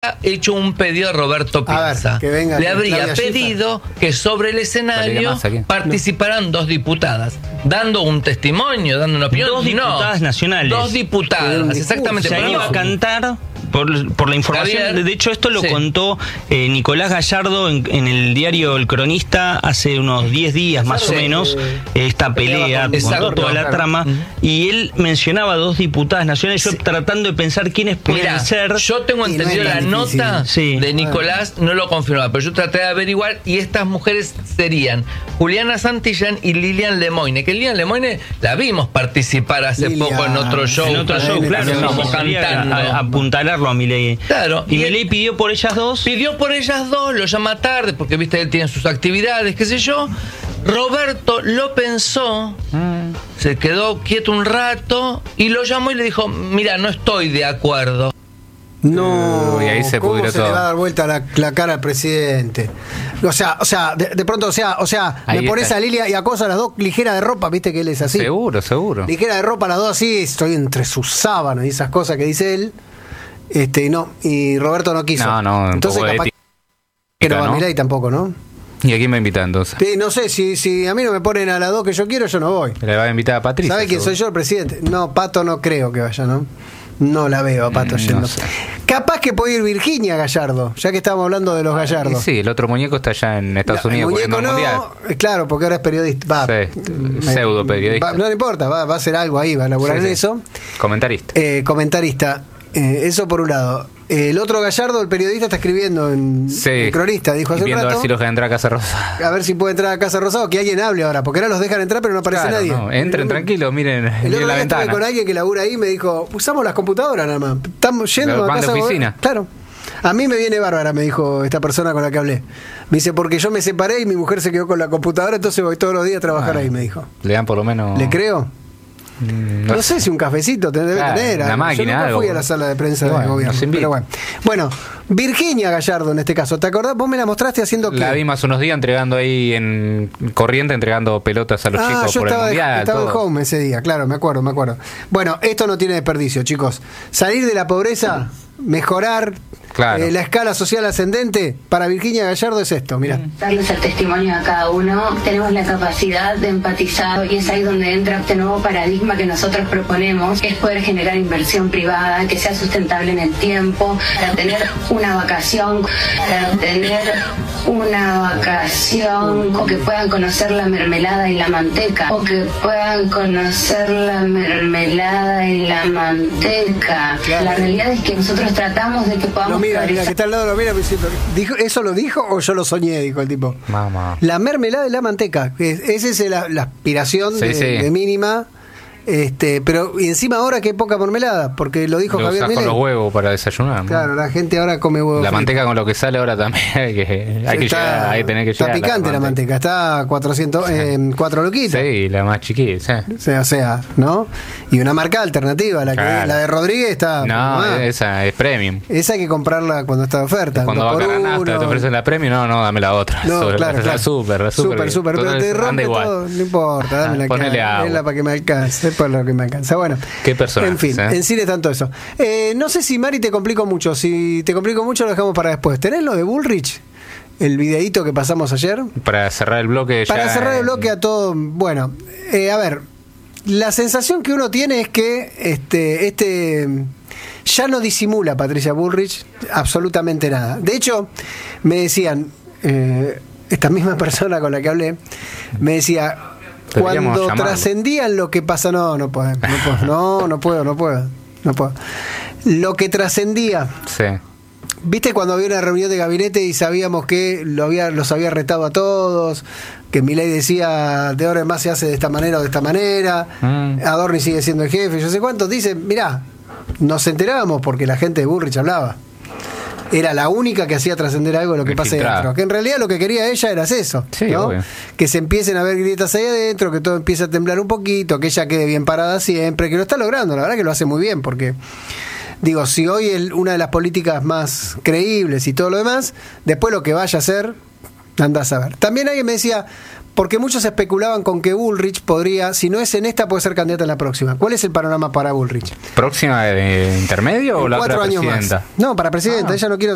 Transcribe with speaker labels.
Speaker 1: hecho un pedido a Roberto Piazza. Le habría pedido que sobre el escenario participaran 2 diputadas, dando un testimonio, dando una opinión.
Speaker 2: 2 diputadas nacionales.
Speaker 1: 2 diputadas, exactamente.
Speaker 2: Se iba a cantar por la información.
Speaker 1: Javier,
Speaker 2: de hecho, esto lo contó Nicolás Gallardo en el diario El Cronista hace unos 10 días más o menos, esta pelea, contó toda la trama, y él mencionaba 2 diputadas nacionales, yo tratando de pensar quiénes pueden ser.
Speaker 1: Yo tengo entendido la nota de Nicolás, no lo confirmaba, pero yo traté de averiguar, y estas mujeres serían Juliana Santillán y Lilian Lemoyne, que Lilian Lemoyne la vimos participar hace poco en otro show.
Speaker 2: En otro show, claro,
Speaker 1: cantando.
Speaker 2: Apuntalarlo a Milei.
Speaker 1: Claro.
Speaker 2: Y Milei pidió por ellas 2.
Speaker 1: Pidió por ellas 2, lo llama tarde, porque viste, él tiene sus actividades, qué sé yo. Roberto lo pensó, se quedó quieto un rato y lo llamó y le dijo: mira, no estoy de acuerdo.
Speaker 3: No,
Speaker 4: y ahí se
Speaker 3: ¿cómo
Speaker 4: pudrió
Speaker 3: se
Speaker 4: todo.
Speaker 3: le va a dar vuelta la cara al presidente? O sea, de pronto, o sea,
Speaker 4: Ahí
Speaker 3: me pones
Speaker 4: está.
Speaker 3: a Lilia y acosa a las 2 ligeras de ropa, viste que él es así.
Speaker 4: Seguro.
Speaker 3: Ligera de ropa, las 2 así, estoy entre sus sábanas y esas cosas que dice él. Y Roberto no quiso.
Speaker 4: No,
Speaker 3: entonces capaz que no va a Milei tampoco, ¿no?
Speaker 4: ¿Y a quién me invita entonces?
Speaker 3: Sí, no sé, si a mí no me ponen a las 2 que yo quiero, yo no voy.
Speaker 4: Le va a invitar a Patricia.
Speaker 3: ¿Sabe quién soy yo, el presidente? No, Pato no creo que vaya, ¿no? No la veo a Pato yendo.
Speaker 4: No sé.
Speaker 3: Capaz que puede ir Virginia Gallardo, ya que estábamos hablando de los Gallardos.
Speaker 4: Sí, el otro muñeco está allá en Estados Unidos cubriendo el mundial.
Speaker 3: Claro, porque ahora es periodista.
Speaker 4: Pseudo periodista.
Speaker 3: No le importa, va a hacer algo ahí, va a laburar en eso.
Speaker 4: Comentarista.
Speaker 3: Comentarista. Eso por un lado. El otro Gallardo, el periodista, está escribiendo en el Cronista, dijo hace un rato.
Speaker 4: A ver si los deja entrar a Casa Rosada.
Speaker 3: A ver si puede entrar a Casa Rosada, que alguien hable ahora, porque ahora los dejan entrar pero no aparece nadie.
Speaker 4: No, entren tranquilos, miren la ventana.
Speaker 3: Estuve con alguien que labura ahí y me dijo: usamos las computadoras nada más. Estamos yendo a casa
Speaker 4: de oficina.
Speaker 3: Claro. A mí me viene bárbara, me dijo esta persona con la que hablé. Me dice: porque yo me separé y mi mujer se quedó con la computadora, entonces voy todos los días a trabajar ahí, me dijo.
Speaker 4: Le dan por lo menos.
Speaker 3: ¿Le creo? No sé si un cafecito debe tener.
Speaker 4: Una máquina,
Speaker 3: yo nunca fui a la sala de prensa del gobierno. Pero bueno, Virginia Gallardo en este caso, ¿te acordás? Vos me la mostraste haciendo
Speaker 4: La vimos hace unos días entregando ahí en Corriente, entregando pelotas a los chicos
Speaker 3: yo
Speaker 4: por el mundial.
Speaker 3: Estaba en Home ese día, claro, me acuerdo. Bueno, esto no tiene desperdicio, chicos. Salir de la pobreza, mejorar la escala social ascendente, para Virginia Gallardo es esto, mira.
Speaker 5: Darles el testimonio a cada uno, tenemos la capacidad de empatizar, y es ahí donde entra este nuevo paradigma que nosotros proponemos, que es poder generar inversión privada que sea sustentable en el tiempo, para tener una vacación, o que puedan conocer la mermelada y la manteca, La realidad es que nosotros tratamos de que podamos...
Speaker 3: Mira, que está al lado, lo mira, ¿eso lo dijo o yo lo soñé? Dijo el tipo.
Speaker 4: Mamá.
Speaker 3: La mermelada y la manteca. Esa es la aspiración de mínima. Pero y encima ahora que poca mermelada, porque lo dijo Javier Milei.
Speaker 4: Con los huevos para desayunar.
Speaker 3: Claro, la gente ahora come huevos.
Speaker 4: La manteca con lo que sale ahora también hay que llegar, hay que tener que llegar.
Speaker 3: Está picante la manteca, está 4 loquitas.
Speaker 4: Sí, la más chiquita. Sí.
Speaker 3: O sea, ¿no? Y una marca alternativa, la de Rodríguez está.
Speaker 4: No, esa es premium.
Speaker 3: Esa hay que comprarla cuando está de oferta.
Speaker 4: Cuando va a Canasta, te ofrecen la premium, no, dame la otra.
Speaker 3: No, claro.
Speaker 4: Súper.
Speaker 3: Pero te rompe todo, no importa, dame la cara, para que me alcance. Por lo que me alcanza. Bueno,
Speaker 4: qué persona.
Speaker 3: En fin, en cine tanto eso. No sé si Mari te complico mucho. Si te complico mucho, lo dejamos para después. ¿Tenés lo de Bullrich? El videíto que pasamos ayer.
Speaker 4: Para cerrar el bloque.
Speaker 3: Para cerrar el bloque a todo. Bueno, a ver. La sensación que uno tiene es que ya no disimula Patricia Bullrich absolutamente nada. De hecho, me decían, esta misma persona con la que hablé, me decía. Cuando trascendían lo que pasa, no puedo. Lo que trascendía.
Speaker 4: Sí.
Speaker 3: ¿Viste cuando había una reunión de gabinete y sabíamos que los había retado a todos? Que Milei decía, de ahora en más se hace de esta manera o de esta manera. Adorni sigue siendo el jefe. Yo sé cuántos dicen, mirá, nos enterábamos porque la gente de Bullrich hablaba. Era la única que hacía trascender algo de lo que pasa ahí adentro. Que en realidad lo que quería ella era eso, ¿no? Que se empiecen a ver grietas ahí adentro, que todo empiece a temblar un poquito, que ella quede bien parada siempre, que lo está logrando, la verdad que lo hace muy bien, porque digo, si hoy una de las políticas más creíbles y todo lo demás, después lo que vaya a hacer, andás a ver. También alguien me decía, porque muchos especulaban con que Bullrich podría, si no es en esta, puede ser candidata en la próxima. ¿Cuál es el panorama para Bullrich?
Speaker 4: ¿Próxima de intermedio o la otra presidenta?
Speaker 3: No, para presidenta. Ella no quiere